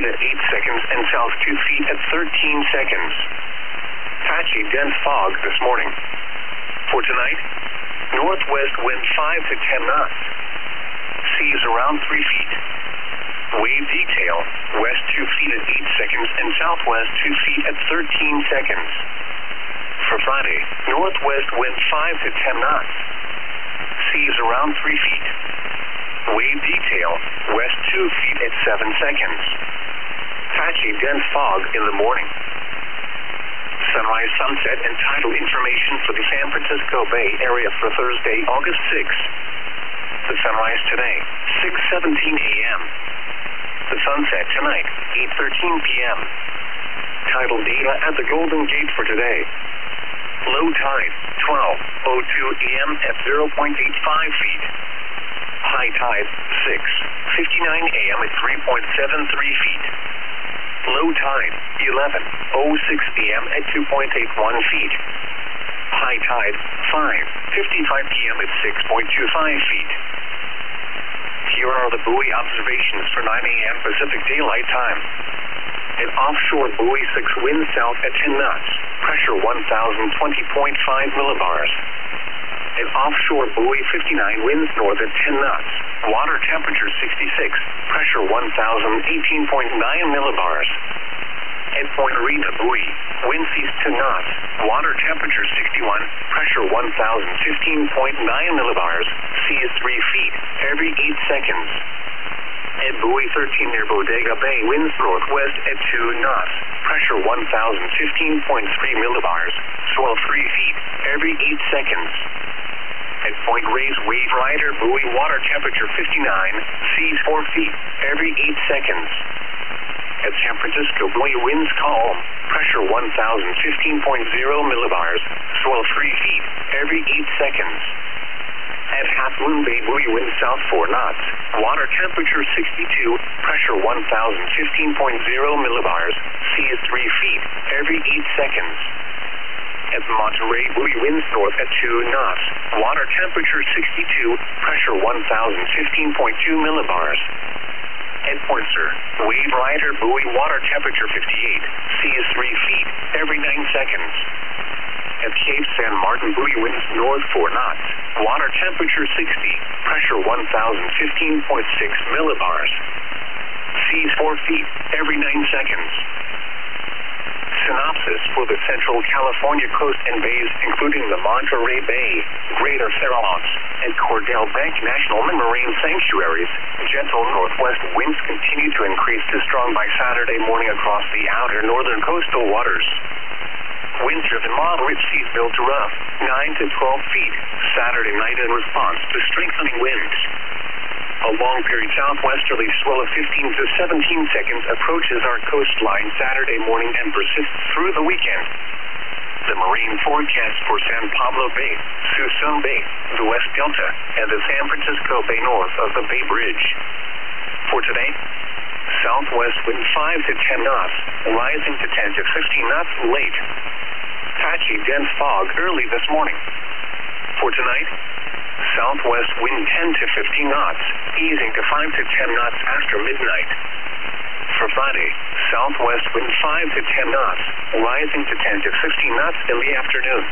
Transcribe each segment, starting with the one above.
at 8 seconds and south 2 feet at 13 seconds. Patchy dense fog this morning. For tonight, northwest wind 5 to 10 knots. Seas around 3 feet. Wave detail, west 2 feet at 8 seconds and southwest 2 feet at 13 seconds. For Friday, northwest wind 5 to 10 knots. Seas around 3 feet. Wave detail, west 2 feet at 7 seconds. Patchy dense fog in the morning. Sunrise, sunset, and tidal information for the San Francisco Bay Area for Thursday, August 6th. The sunrise today, 6:17 a.m. The sunset tonight, 8:13 p.m. Tidal data at the Golden Gate for today. Low tide, 12:02 a.m. at 0.85 feet. High tide, 6:59 a.m. at 3.73 feet. Low tide, 11:06 p.m. at 2.81 feet. High tide, 5:55 p.m. at 6.25 feet. Here are the buoy observations for 9 a.m. Pacific Daylight Time. An offshore buoy 6 wind south at 10 knots, pressure 1,020.5 millibars. An offshore buoy 59 winds north at 10 knots, water temperature 66, pressure 1,018.9 millibars. At Point Rita buoy, wind ceased 2 knots, water temperature 61, pressure 1,015.9 millibars, sea is 3 feet, every 8 seconds. At buoy 13 near Bodega Bay, winds northwest at 2 knots, pressure 1,015.3 millibars, swell 3 feet, every 8 seconds. At Point Reyes Wave Rider buoy, water temperature 59, seas 4 feet, every 8 seconds. At San Francisco buoy, winds calm, pressure 1,015.0 millibars, swell 3 feet, every 8 seconds. At Half Moon Bay buoy, wind south 4 knots, water temperature 62, pressure 1,015.0 millibars, sea is 3 feet, every 8 seconds. At Monterey buoy, winds north at 2 knots, water temperature 62, pressure 1,015.2 millibars. At Point Sur, Wave Rider buoy, water temperature 58, sea is 3 feet, every 9 seconds. At Cape San Martin buoy, winds north 4 knots, water temperature 60, pressure 1,015.6 millibars. Seas 4 feet, every 9 seconds. Synopsis for the Central California coast and bays, including the Monterey Bay, Greater Farallones, and Cordell Bank National Marine Sanctuaries. Gentle northwest winds continue to increase to strong by Saturday morning across the outer northern coastal waters. Wind-driven moderate seas built to rough, 9 to 12 feet, Saturday night in response to strengthening winds. A long-period southwesterly swell of 15 to 17 seconds approaches our coastline Saturday morning and persists through the weekend. The marine forecast for San Pablo Bay, Suisun Bay, the West Delta, and the San Francisco Bay north of the Bay Bridge. For today, southwest wind 5 to 10 knots, rising to 10 to 15 knots late. Patchy dense fog early this morning. For tonight, southwest wind 10 to 15 knots, easing to 5 to 10 knots after midnight. For Friday, southwest wind 5 to 10 knots, rising to 10 to 15 knots in the afternoon.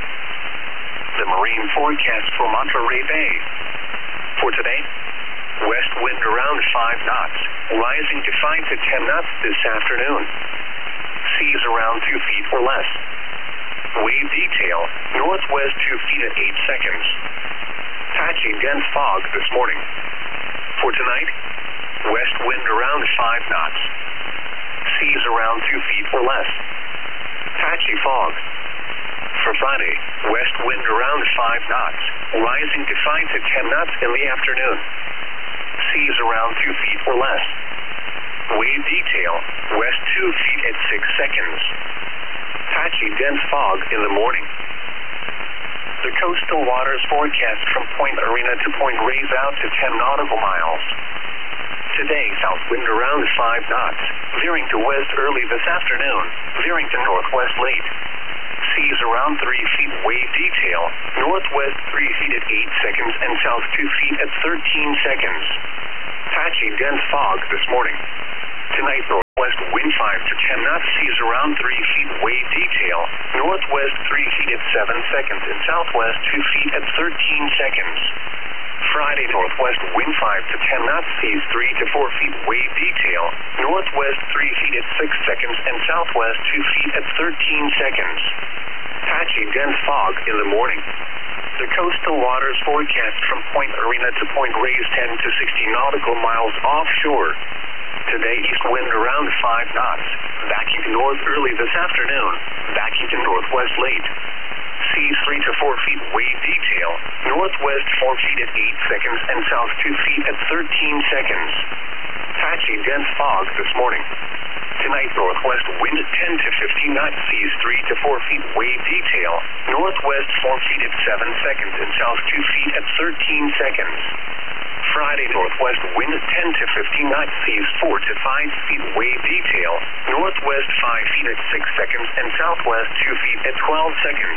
The marine forecast for Monterey Bay. For today, west wind around 5 knots, rising to 5 to 10 knots this afternoon. Seas around 2 feet or less. Wave detail, northwest 2 feet at 8 seconds. Patchy dense fog this morning. For tonight, west wind around 5 knots. Seas around 2 feet or less. Patchy fog. For Friday, west wind around 5 knots, rising to 5 to 10 knots in the afternoon. Seas around 2 feet or less. Wave detail, west 2 feet at 6 seconds. Patchy dense fog in the morning. The coastal waters forecast from Point Arena to Point Reyes out to 10 nautical miles. Today, south wind around 5 knots, veering to west early this afternoon, veering to northwest late. Seas around 3 feet, wave detail, northwest 3 feet at 8 seconds and south 2 feet at 13 seconds. Patchy dense fog this morning. Tonight, northwest. wind 5 to 10 knots, seas around 3 feet, wave detail, northwest 3 feet at 7 seconds, and southwest 2 feet at 13 seconds. Friday, northwest wind 5 to 10 knots, seas 3 to 4 feet, wave detail, northwest 3 feet at 6 seconds, and southwest 2 feet at 13 seconds. Patchy dense fog in the morning. The coastal waters forecast from Point Arena to Point Reyes 10 to 60 nautical miles offshore. Today, east wind around 5 knots, backing to north early this afternoon, backing to northwest late. Seas 3 to 4 feet, wave detail, northwest 4 feet at 8 seconds, and south 2 feet at 13 seconds. Patchy dense fog this morning. Tonight, northwest wind 10 to 15 knots, seas 3 to 4 feet, wave detail, northwest 4 feet at 7 seconds, and south 2 feet at 13 seconds. Friday, northwest wind 10 to 15 knots, seas 4 to 5 feet, wave detail, northwest 5 feet at 6 seconds, and southwest 2 feet at 12 seconds.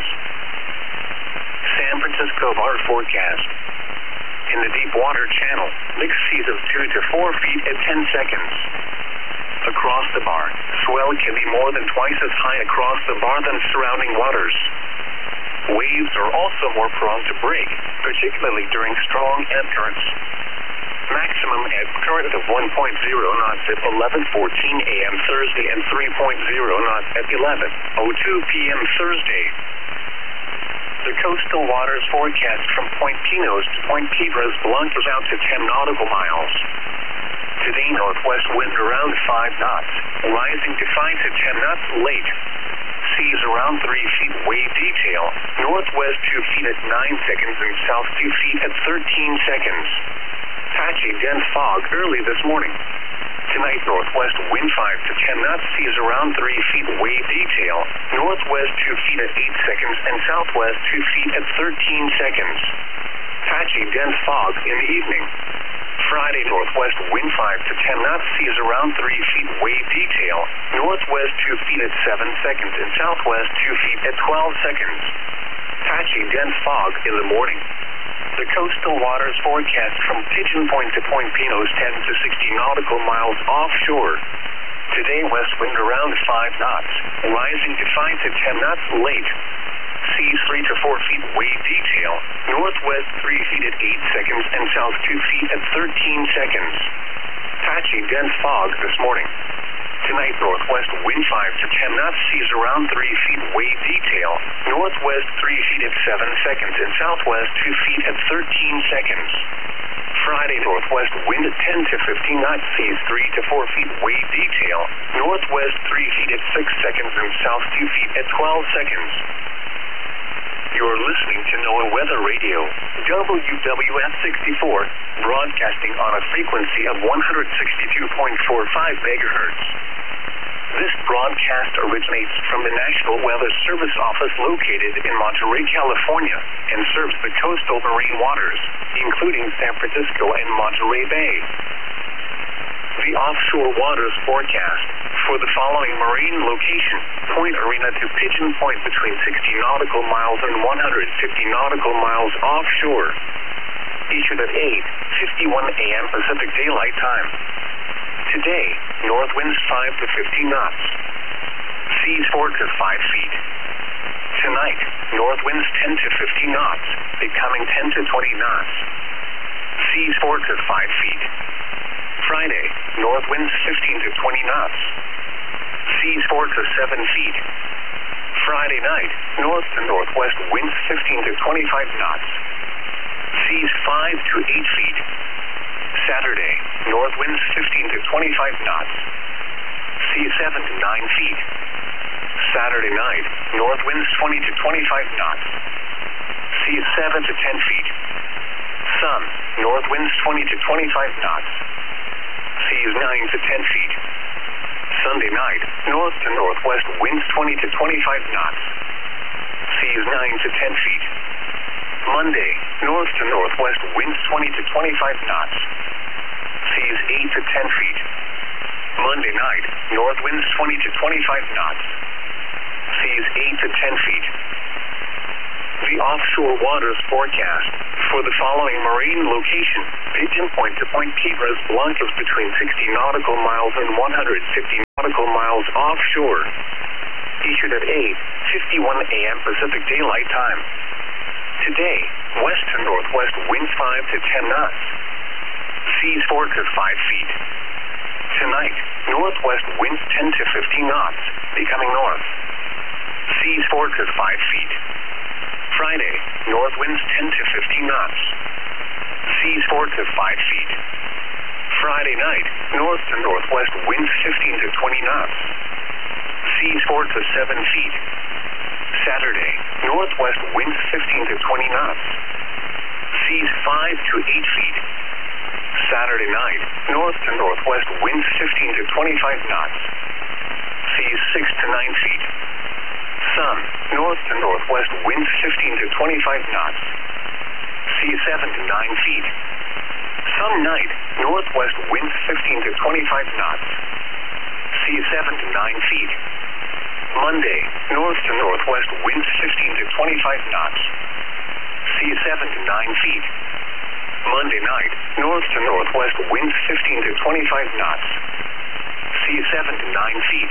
San Francisco bar forecast. In the deep water channel, mixed seas of 2 to 4 feet at 10 seconds. Across the bar, swell can be more than twice as high across the bar than surrounding waters. Waves are also more prone to break, particularly during strong ebb currents. Maximum ebb current of 1.0 knots at 11:14 a.m. Thursday and 3.0 knots at 11:02 p.m. Thursday. The coastal waters forecast from Point Pinos to Point Piedras Blancas out to 10 nautical miles. Today, northwest wind around 5 knots, rising to 5 to 10 knots late. Seas around 3 feet, wave detail, northwest 2 feet at 9 seconds, and south 2 feet at 13 seconds. Patchy dense fog early this morning. Tonight, northwest wind 5 to 10 knots, seas around 3 feet, wave detail, northwest 2 feet at 8 seconds, and southwest 2 feet at 13 seconds. Patchy dense fog in the evening. Friday, northwest wind 5 to 10 knots, seas around 3 feet, wave detail, northwest 2 feet at 7 seconds, and southwest 2 feet at 12 seconds. Patchy dense fog in the morning. The coastal waters forecast from Pigeon Point to Point Pinos 10 to 60 nautical miles offshore. Today, west wind around 5 knots, rising to 5 to 10 knots late. Seas 3 to 4 feet, wave detail, northwest 3 feet at 8 seconds, and south 2 feet at 13 seconds. Patchy dense fog this morning. Tonight, northwest wind 5 to 10 knots, seas around 3 feet, wave detail, northwest 3 feet at 7 seconds, and southwest 2 feet at 13 seconds. Friday, northwest wind 10 to 15 knots, seas 3 to 4 feet, wave detail, northwest 3 feet at 6 seconds, and south 2 feet at 12 seconds. You're listening to NOAA Weather Radio, WWF 64, broadcasting on a frequency of 162.45 megahertz. This broadcast originates from the National Weather Service Office located in Monterey, California, and serves the coastal marine waters, including San Francisco and Monterey Bay. The offshore waters forecast for the following marine location: Point Arena to Pigeon Point between 60 nautical miles and 150 nautical miles offshore. Issued at 8:51 a.m. Pacific Daylight Time. Today, north winds 5 to 15 knots. Seas 4 to 5 feet. Tonight, north winds 10 to 15 knots, becoming 10 to 20 knots. Seas 4 to 5 feet. Friday, north winds 15 to 20 knots. Seas 4 to 7 feet. Friday night, north to northwest winds 15 to 25 knots. Seas 5 to 8 feet. Saturday, north winds 15 to 25 knots. Seas 7 to 9 feet. Saturday night, north winds 20 to 25 knots. Seas 7 to 10 feet. Sun, north winds 20 to 25 knots. Seas 9 to 10 feet. Sunday night, north to northwest winds 20 to 25 knots. Seas 9 to 10 feet. Monday, north to northwest winds 20 to 25 knots. Seas 8 to 10 feet. Monday night, north winds 20 to 25 knots. Seas 8 to 10 feet. The offshore waters forecast for the following marine location: Pigeon Point to Point Piedras Blancas between 60 nautical miles and 150 nautical nautical miles offshore. Issued at 8:51 a.m. Pacific Daylight Time. Today, west to northwest winds 5 to 10 knots. Seas 4 to 5 feet. Tonight, northwest winds 10 to 15 knots, becoming north. Seas 4 to 5 feet. Friday, north winds 10 to 15 knots. Seas 4 to 5 feet. Friday night, north to northwest winds 15 to 20 knots. Seas 4 to 7 feet. Saturday, northwest winds 15 to 20 knots. Seas 5 to 8 feet. Saturday night, north to northwest winds 15 to 25 knots. Seas 6 to 9 feet. Sun, north to northwest winds 15 to 25 knots. Seas 7 to 9 feet. Sun night, northwest winds 15 to 25 knots. Seas 7 to 9 feet. Monday, north to northwest winds 15 to 25 knots. Seas 7 to 9 feet. Monday night, north to northwest winds 15 to 25 knots. Seas 7 to 9 feet.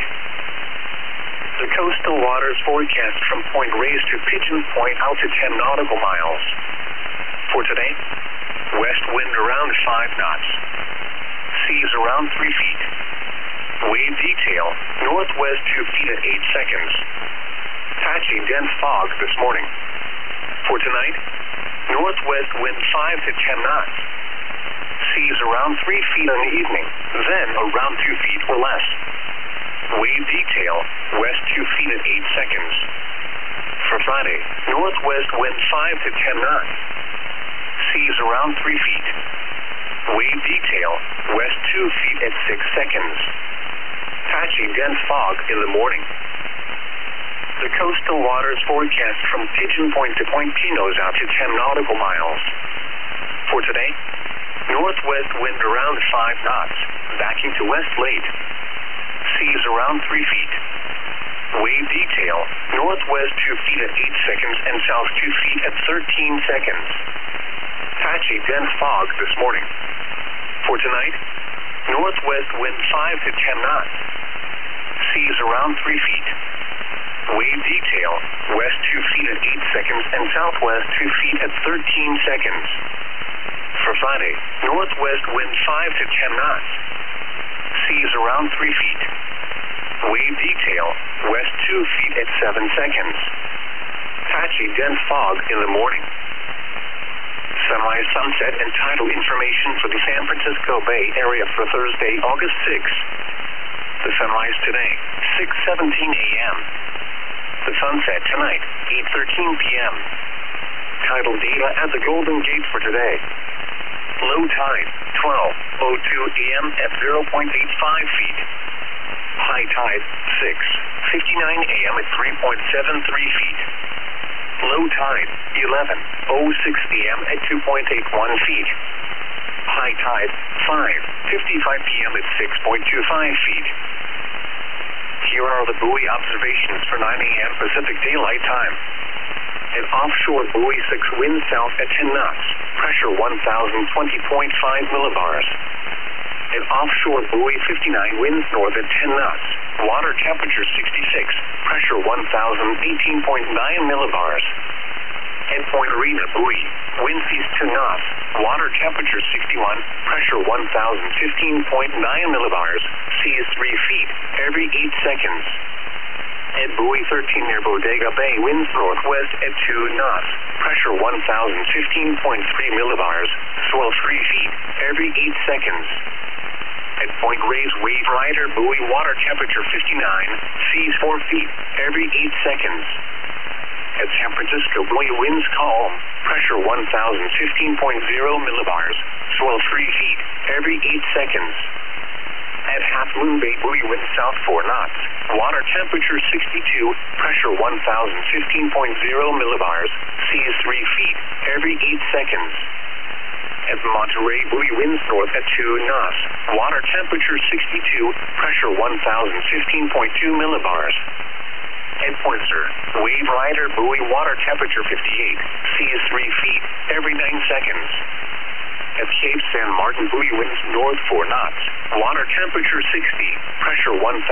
The coastal waters forecast from Point Reyes to Pigeon Point out to 10 nautical miles. For today, west wind around 5 knots. Seas around 3 feet. Wave detail, northwest 2 feet at 8 seconds. Patchy dense fog this morning. For tonight, northwest wind 5 to 10 knots. Seas around 3 feet in the evening, then around 2 feet or less. Wave detail, west 2 feet at 8 seconds. For Friday, northwest wind 5 to 10 knots. Seas around 3 feet. Wave detail, west 2 feet at 6 seconds. Patchy dense fog in the morning. The coastal waters forecast from Pigeon Point to Point Pinos out to 10 nautical miles. For today, northwest wind around 5 knots, backing to west late. Seas around 3 feet. Wave detail, northwest 2 feet at 8 seconds and south 2 feet at 13 seconds. Patchy dense fog this morning. For tonight, northwest wind 5 to 10 knots. Seas around 3 feet. Wave detail, west 2 feet at 8 seconds and southwest 2 feet at 13 seconds. For Friday, northwest wind 5 to 10 knots. Seas around 3 feet. Wave detail, west 2 feet at 7 seconds. Patchy dense fog in the morning. Sunrise, sunset, and tidal information for the San Francisco Bay Area for Thursday, August 6th. The sunrise today, 6:17 a.m. The sunset tonight, 8:13 p.m. Tidal data at the Golden Gate for today. Low tide, 12:02 a.m. at 0.85 feet. High tide, 6:59 a.m. at 3.73 feet. Low tide, 11:06 p.m. at 2.81 feet. High tide, 5:55 p.m. at 6.25 feet. Here are the buoy observations for 9 a.m. Pacific Daylight Time. An offshore buoy 6 wind south at 10 knots, pressure 1,020.5 millibars. An offshore buoy 59 winds north at 10 knots, water temperature 66, pressure 1,018.9 millibars. At Point Arena buoy, wind seas 2 knots, water temperature 61, pressure 1,015.9 millibars, seas 3 feet, every 8 seconds. At buoy 13 near Bodega Bay, winds northwest at 2 knots, pressure 1,015.3 millibars, swell 3 feet, every 8 seconds. At Point Reyes Wave Rider buoy, water temperature 59, seas 4 feet, every 8 seconds. At San Francisco buoy, winds calm, pressure 1,015.0 millibars, swell 3 feet, every 8 seconds. At Half Moon Bay buoy, wind south 4 knots, water temperature 62, pressure 1,015.0 millibars, seas 3 feet, every 8 seconds. At Monterey buoy, winds north at 2 knots, water temperature 62, pressure 1,015.2 millibars. At Point Sur, Wave Rider buoy, water temperature 58, seas 3 feet, every 9 seconds. At Cape San Martin buoy, winds north 4 knots, water temperature 60, pressure 1,000.